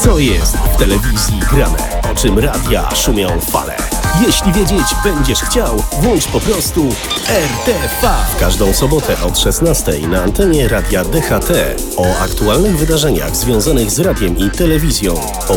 Co jest w telewizji grane? O czym radia szumią fale? Jeśli wiedzieć będziesz chciał, włącz po prostu RTV. W każdą sobotę od 16 na antenie radia DHT o aktualnych wydarzeniach związanych z radiem i telewizją.